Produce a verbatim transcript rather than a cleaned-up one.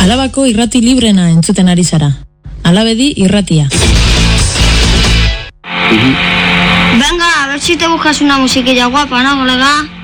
Alabako irrati librena entzuten ari zara. Alabedi irratia. Venga, a ver si te buscas una musiquilla guapa, ¿no, colega?